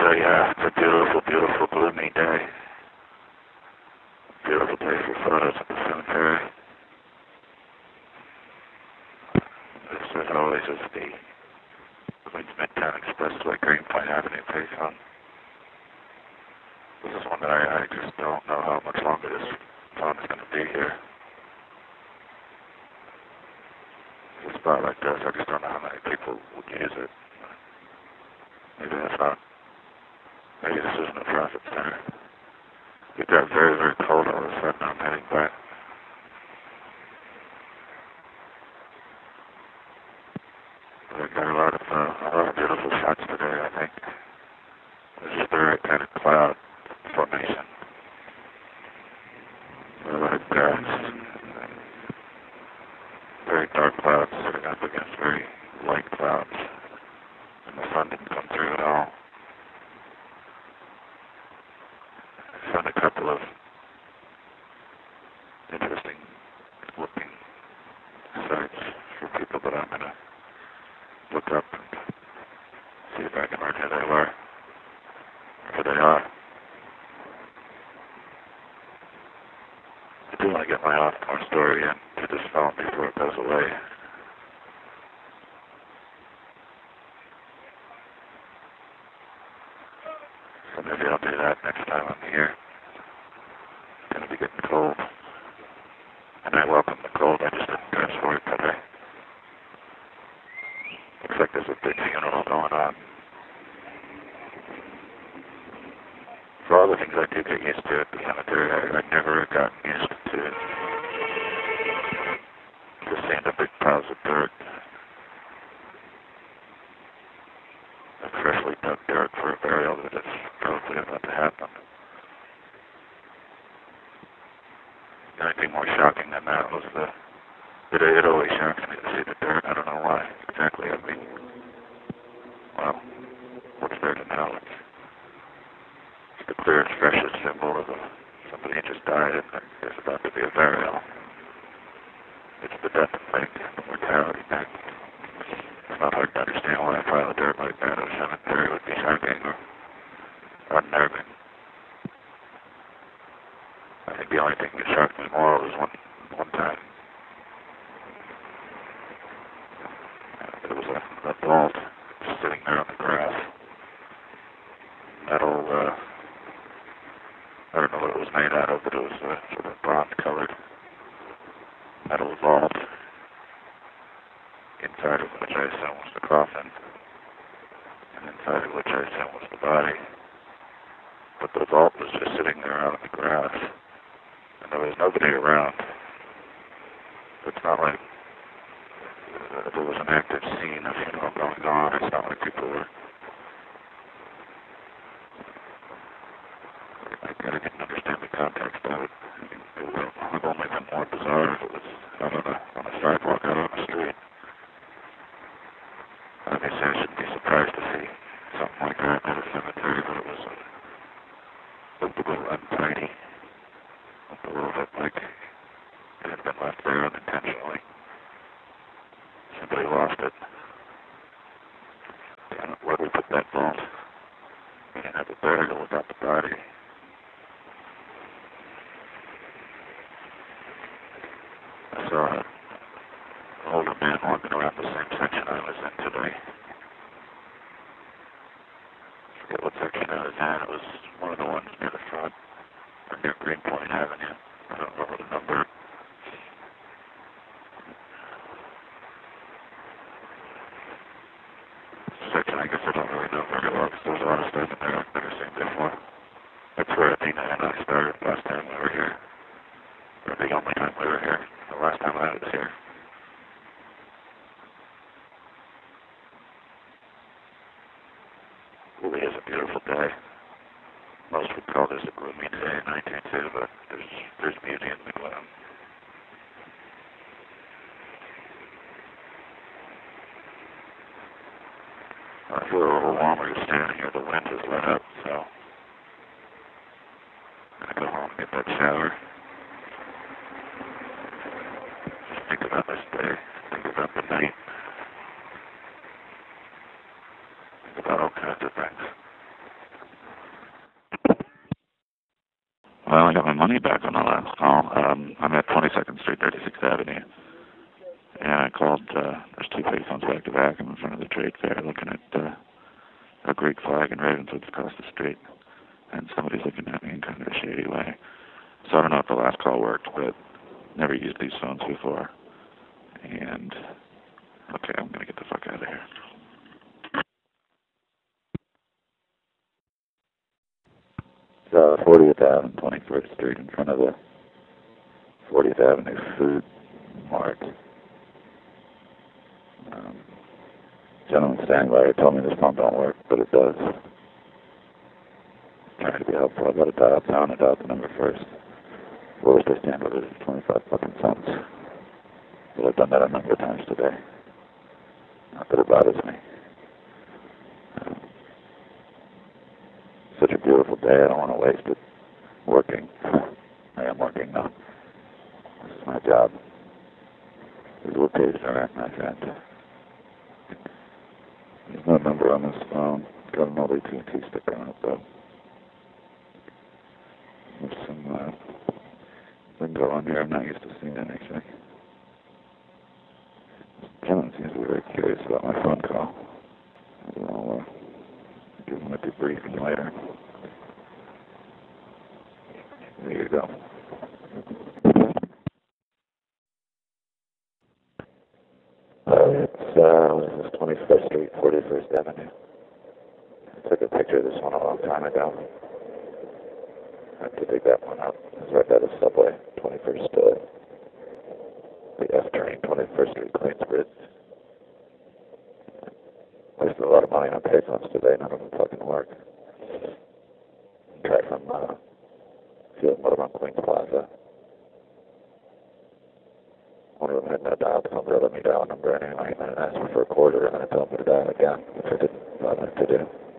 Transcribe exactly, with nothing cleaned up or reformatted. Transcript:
So yeah, it's a beautiful, beautiful gloomy day. Beautiful day for photos at the cemetery. This, as always, is the Queens Midtown Expressway, Greenpoint Avenue payphone. This is one that I, I just don't know how much longer this phone is going to be here. A spot like this, I just don't know how many people would use it. Maybe that's not. Maybe this isn't a profit center. It got very, very cold all of a sudden. I'm heading back. We got a lot of uh, a lot of beautiful shots today, I think. It's just the right kind of cloud formation. A lot of grass. Very dark clouds sitting up against very light clouds. And the sun didn't come through at all. I found a couple of interesting looking sites for people that I'm going to look up and see if I can learn who they were, or who they are. I do want to get my off-tour story into this phone before it goes away. So maybe I'll do that next time I'm here. It's going to be getting cold. And I welcome the cold. I just didn't dress for it today. Looks like there's a big funeral going on. For all the things I do get used to at the cemetery, I, I never gotten used to just seeing the big piles of dirt. The freshly dug dirt for a burial that is probably about to happen. The only thing more shocking than that was the, it, it always shocks me to see the dirt. I don't know why exactly. I mean, well, what's there to know? It's, it's the clearest, freshest symbol of a, somebody who just died and there's about to be a burial. It's the death thing, the mortality thing. It's not hard to understand why a pile of dirt like that at a cemetery would be shocking or unnerving. I think the only thing that shocked me more was one one time. There was a, a vault sitting there on the grass. Metal, uh, I don't know what it was made out of, but it was uh, sort of bronze-colored metal vault, inside of which I assume was the coffin, and inside of which I assume was the body. But the vault was just sitting there out on the grass, and there was nobody around. It's not like uh, there was an active scene of funeral going on. It's not like people were. I, I didn't understand the context of it. I mean, it would have only been more bizarre if it was out on a, on a sidewalk, out on the street. Obviously, I shouldn't be surprised to see something like that at a cemetery, but it was a, looked a little untidy. Looked a little bit like it had been left there unintentionally. Somebody lost it. Damn it, where we put that vault? We didn't have a burial without the body. I saw an older man walking around the same section I was in today. I forget what section I was in. It was one of the ones near the front, or near Greenpoint Avenue. I don't remember the number. Section, I guess I don't really know very well because there's a lot of stuff in there I've never seen before. That's where Athena and I started last time we were here. Or the only time we were here. The last time I was here. It really is a beautiful day. Most would call this a gloomy day, and I do too, but there's, there's beauty in the gloom. I feel a little warmer just standing here. The wind has let up, so I'm going to go home and get that shower. Just think about this day. Think about the night. Think about all kinds of things. finally got my money back on the last call. Um, I'm at twenty-second Street, thirty-sixth Avenue. And I called, uh, there's two payphones back to back. I'm in front of the trade fair looking at uh, a Greek flag in Ravenswood across the street. And somebody's looking at me in kind of a shady way. So I don't know if the last call worked, but never used these phones before. And, okay, I'm going to get the fuck out of here. So fortieth Avenue, twenty-first Street, in front of the fortieth Avenue Food Mart. Um, gentleman standing by here told me this phone don't work, but it does. Trying to be helpful. I've got to dial down and dial the number first. Lowest I stand with it is twenty-five fucking cents. But I've done that a number of times today. Not that it bothers me. Um, such a beautiful day, I don't want to waste it working. I am working now. This is my job. This is what pays the rent, my friend. There's no number on this phone. Got an old A T and T sticker on it, though. There's some uh, lingo on here I'm not used to seeing anything. This gentleman seems to be very curious about my phone call. I'll uh, give him a debriefing later. There you go. Uh, it's uh, this is twenty-first Street, forty-first Avenue. I took a picture of this one a long time ago. I have to dig that one up. It's right by the subway, twenty-first, uh, the F train, twenty-first Street, Queensbridge. Wasted a lot of money on payphones today, none of them fucking work. Try from, uh, Field Motor on Queens Plaza. One of them had no dial number, let me dial a number anyway, and then it asked me for a quarter, and then it told me to dial again, which I didn't bother to do.